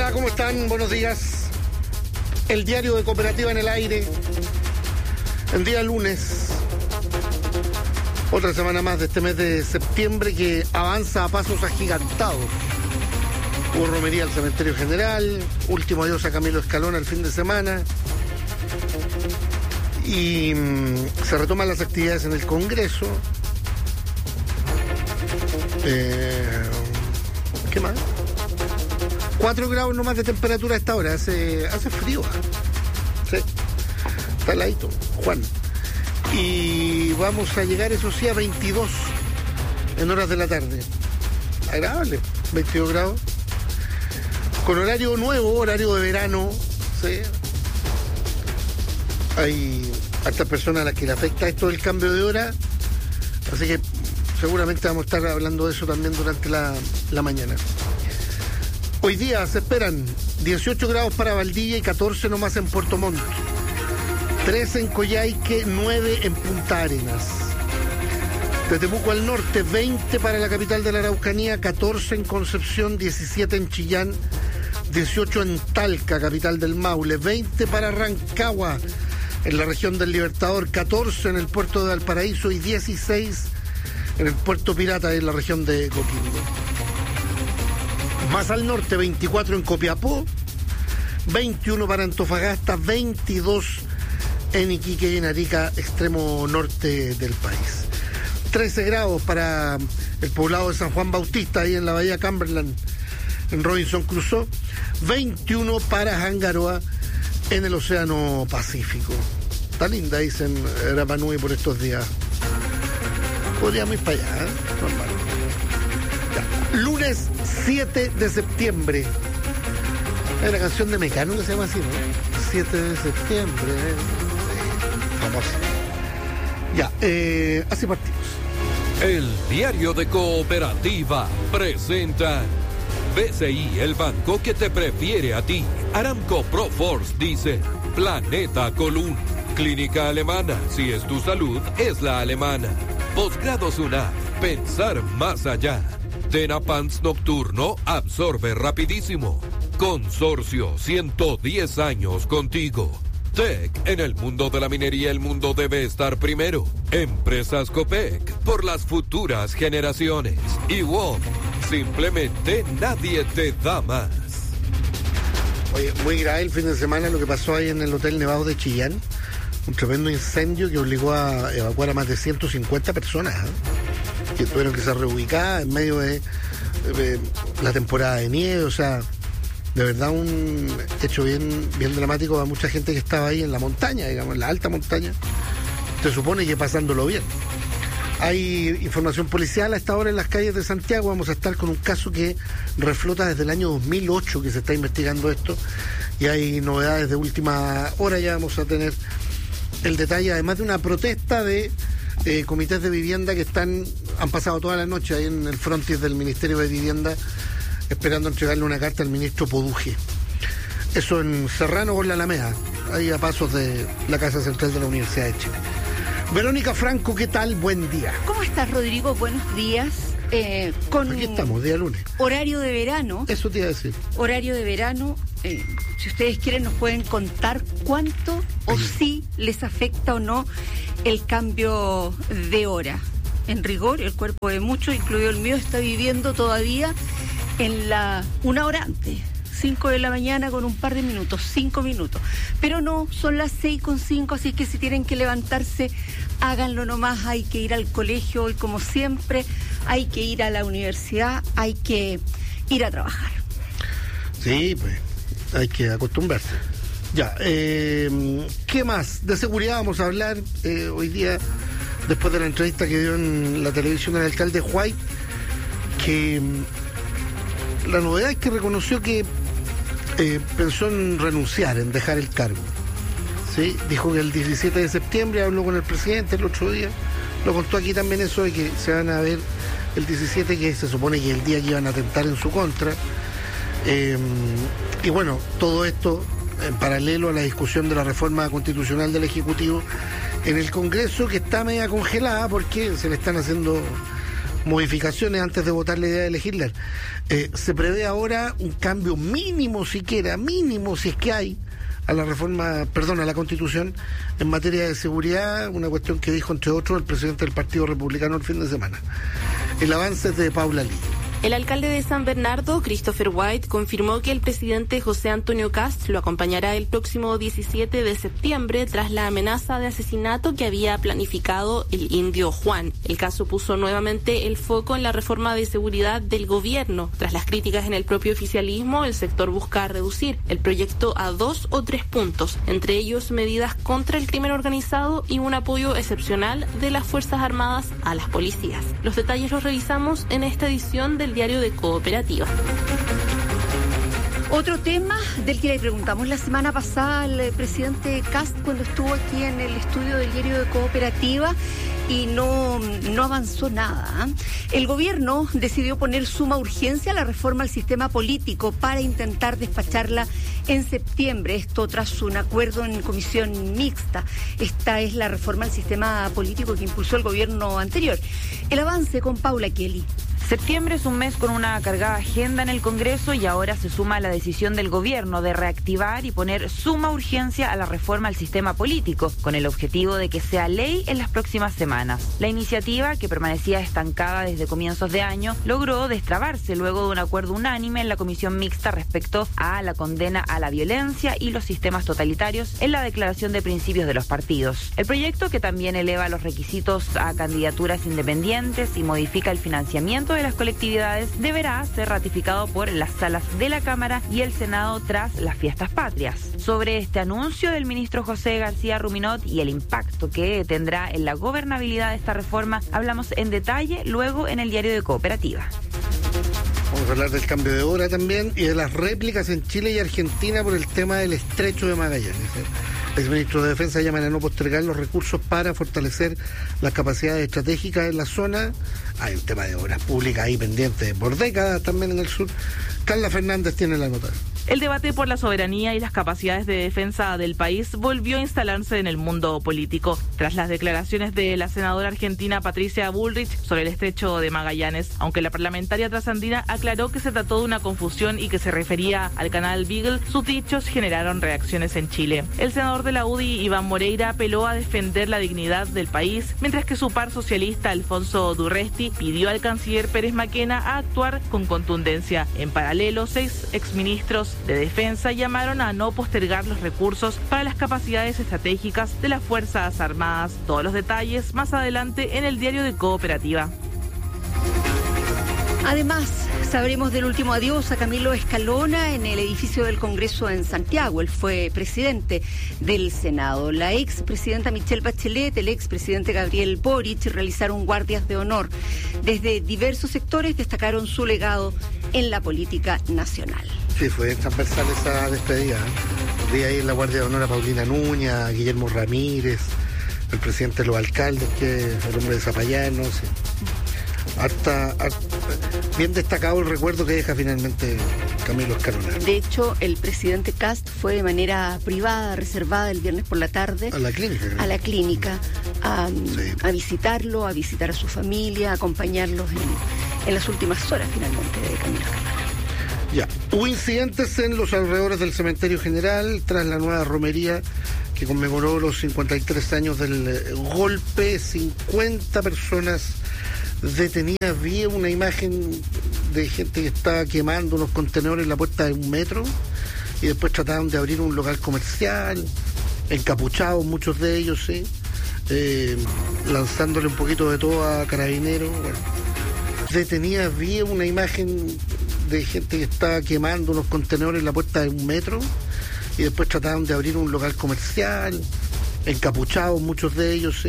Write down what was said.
Hola, ¿cómo están? Buenos días. El diario de Cooperativa en el aire. El día lunes. Otra semana más de este mes de septiembre que avanza a pasos agigantados. Hubo romería al Cementerio General, último adiós a Camilo Escalona el fin de semana. Y se retoman las actividades en el Congreso. ¿Qué más? 4 grados nomás de temperatura a esta hora. Hace frío. Sí. Está heladito, Juan. Y vamos a llegar, eso sí, a 22 en horas de la tarde. Agradable, 22 grados. Con horario nuevo, horario de verano. ¿Sí? Hay hartas personas a las que le afecta esto del cambio de hora. Así que seguramente vamos a estar hablando de eso también durante la mañana. Hoy día se esperan 18 grados para Valdivia y 14 nomás en Puerto Montt. 13 en Coyhaique, 9 en Punta Arenas. De Temuco al norte, 20 para la capital de la Araucanía, 14 en Concepción, 17 en Chillán, 18 en Talca, capital del Maule, 20 para Rancagua, en la región del Libertador, 14 en el puerto de Valparaíso y 16 en el puerto Pirata, en la región de Coquimbo. Más al norte, 24 en Copiapó, 21 para Antofagasta, 22 en Iquique y en Arica, extremo norte del país. 13 grados para el poblado de San Juan Bautista, ahí en la bahía Cumberland, en Robinson Crusoe. 21 para Jangaroa, en el Océano Pacífico. Está linda, dicen, Rapa Nui por estos días. Podríamos ir para allá, ¿eh? Normal. Ya. Lunes 7 de septiembre. Hay una canción de Mecano que se llama así, ¿no? 7 de septiembre. Famosa. Ya, así partimos. El diario de Cooperativa presenta BCI, el banco que te prefiere a ti. Aramco Proforce dice Planeta Colún. Clínica Alemana, si es tu salud, es la alemana. Posgrado SUNAT, pensar más allá. Tenapants Nocturno absorbe rapidísimo. Consorcio, 110 años contigo. TEC, en el mundo de la minería el mundo debe estar primero. Empresas Copec, por las futuras generaciones. Y WOM, simplemente nadie te da más. Oye, muy grave el fin de semana lo que pasó ahí en el Hotel Nevado de Chillán. Un tremendo incendio que obligó a evacuar a más de 150 personas, ¿eh? Que tuvieron que ser reubicadas en medio de la temporada de nieve. O sea, de verdad un hecho bien dramático a mucha gente que estaba ahí en la montaña, digamos, en la alta montaña. Se supone que pasándolo bien. Hay información policial a esta hora en las calles de Santiago. Vamos a estar con un caso que reflota desde el año 2008 que se está investigando esto. Y hay novedades de última hora. Ya vamos a tener el detalle, además de una protesta de comités de vivienda que han pasado toda la noche ahí en el frontis del Ministerio de Vivienda esperando entregarle una carta al ministro Poduje. Eso en Serrano con la Alameda, ahí a pasos de la Casa Central de la Universidad de Chile. Verónica Franco, ¿qué tal? Buen día. ¿Cómo estás, Rodrigo? Buenos días. Aquí estamos, día lunes. Horario de verano. Eso te iba a decir. Horario de verano. Si ustedes quieren nos pueden contar cuánto o si les afecta o no el cambio de hora. En rigor, el cuerpo de muchos, incluido el mío, está viviendo todavía en una hora antes. 5 de la mañana con un par de minutos, 5 minutos. Pero no, son las 6:05, así que si tienen que levantarse, háganlo nomás. Hay que ir al colegio y, como siempre, hay que ir a la universidad, hay que ir a trabajar. Sí, pues, hay que acostumbrarse. Ya, ¿qué más? De seguridad vamos a hablar hoy día, después de la entrevista que dio en la televisión el alcalde White, que la novedad es que reconoció que pensó en renunciar, en dejar el cargo. ¿Sí? Dijo que el 17 de septiembre habló con el presidente el otro día, lo contó aquí también eso de que se van a ver el 17, que se supone que es el día que iban a atentar en su contra. Y bueno, todo esto en paralelo a la discusión de la reforma constitucional del Ejecutivo en el Congreso, que está media congelada porque se le están haciendo modificaciones antes de votar la idea de legislar. Se prevé ahora un cambio mínimo si es que hay, a la Constitución en materia de seguridad, una cuestión que dijo, entre otros, el presidente del Partido Republicano el fin de semana. El avance es de Paula Lee. El alcalde de San Bernardo, Christopher White, confirmó que el presidente José Antonio Kast lo acompañará el próximo 17 de septiembre tras la amenaza de asesinato que había planificado el indio Juan. El caso puso nuevamente el foco en la reforma de seguridad del gobierno. Tras las críticas en el propio oficialismo, el sector busca reducir el proyecto a 2 o 3 puntos, entre ellos medidas contra el crimen organizado y un apoyo excepcional de las Fuerzas Armadas a las policías. Los detalles los revisamos en esta edición del Diario de Cooperativa. Otro tema del que le preguntamos la semana pasada al presidente Kast cuando estuvo aquí en el estudio del Diario de Cooperativa y no avanzó nada. El gobierno decidió poner suma urgencia a la reforma al sistema político para intentar despacharla en septiembre. Esto tras un acuerdo en comisión mixta. Esta es la reforma al sistema político que impulsó el gobierno anterior. El avance con Paula Kelly. Septiembre es un mes con una cargada agenda en el Congreso y ahora se suma la decisión del gobierno de reactivar y poner suma urgencia a la reforma al sistema político, con el objetivo de que sea ley en las próximas semanas. La iniciativa, que permanecía estancada desde comienzos de año, logró destrabarse luego de un acuerdo unánime en la comisión mixta respecto a la condena a la violencia y los sistemas totalitarios en la declaración de principios de los partidos. El proyecto, que también eleva los requisitos a candidaturas independientes y modifica el financiamiento de las colectividades, deberá ser ratificado por las salas de la Cámara y el Senado tras las fiestas patrias. Sobre este anuncio del ministro José García Ruminot y el impacto que tendrá en la gobernabilidad de esta reforma, hablamos en detalle luego en el Diario de Cooperativa. Vamos a hablar del cambio de hora también y de las réplicas en Chile y Argentina por el tema del estrecho de Magallanes. El ministro de Defensa llama a no postergar los recursos para fortalecer las capacidades estratégicas en la zona. Hay un tema de obras públicas ahí pendiente por décadas también en el sur. Carla Fernández tiene la nota. El debate por la soberanía y las capacidades de defensa del país volvió a instalarse en el mundo político tras las declaraciones de la senadora argentina Patricia Bullrich sobre el estrecho de Magallanes, aunque la parlamentaria trasandina aclaró que se trató de una confusión y que se refería al canal Beagle. Sus dichos generaron reacciones en Chile. El senador de la UDI, Iván Moreira, apeló a defender la dignidad del país, mientras que su par socialista, Alfonso Durresti, pidió al canciller Pérez Maquena a actuar con contundencia. En paralelo, 6 exministros de Defensa llamaron a no postergar los recursos para las capacidades estratégicas de las Fuerzas Armadas. Todos los detalles más adelante en el Diario de Cooperativa. Además, sabremos del último adiós a Camilo Escalona en el edificio del Congreso en Santiago. Él fue presidente del Senado. La expresidenta Michelle Bachelet, el expresidente Gabriel Boric realizaron guardias de honor. Desde diversos sectores destacaron su legado en la política nacional. Sí, fue transversal esa despedida. Vi ahí en la guardia de honor a Paulina Núñez, a Guillermo Ramírez, el presidente de los alcaldes, que es el hombre de Zapayano. Sí. Bien destacado el recuerdo que deja finalmente Camilo Escalona. De hecho, el presidente Kast fue de manera privada, reservada el viernes por la tarde a la clínica, a visitarlo, a visitar a su familia, a acompañarlos en las últimas horas finalmente de Camilo Escalona. Ya, hubo incidentes en los alrededores del Cementerio General tras la nueva romería que conmemoró los 53 años del golpe. 50 personas detenidas. Vi una imagen de gente que estaba quemando unos contenedores en la puerta de un metro y después trataron de abrir un local comercial, encapuchados muchos de ellos, ¿sí? Lanzándole un poquito de todo a Carabineros. Bueno, detenidas. Vi una imagen de gente que estaba quemando unos contenedores en la puerta de un metro y después trataron de abrir un local comercial, encapuchados muchos de ellos, ¿sí?